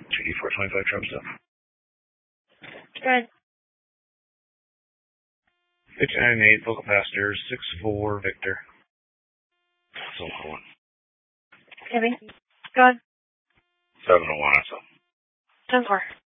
2D425 Travis stuff. Good. 59.8, local passengers, 6-4, Victor. So 1. Heavy. Good. 7-1, I saw. 10-4.